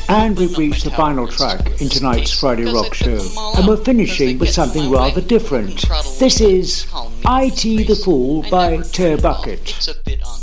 And we've reached the final track in tonight's Friday Rock Show. And we're finishing with something rather different. This is IT The Fool by Tear Bucket.